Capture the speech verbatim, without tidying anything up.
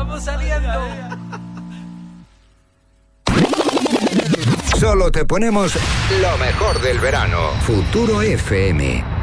Vamos saliendo. Solo te ponemos lo mejor del verano. Futuro F M.